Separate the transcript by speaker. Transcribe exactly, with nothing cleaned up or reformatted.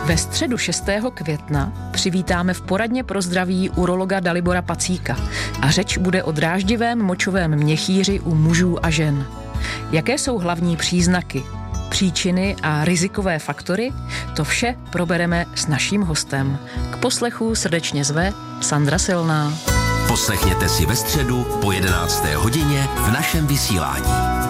Speaker 1: Ve středu šestého května přivítáme v poradně pro zdraví urologa Dalibora Pacíka a řeč bude o dráždivém močovém měchýři u mužů a žen. Jaké jsou hlavní příznaky, příčiny a rizikové faktory? To vše probereme s naším hostem. K poslechu srdečně zve Sandra Silná.
Speaker 2: Poslechněte si ve středu po jedenácté hodině v našem vysílání.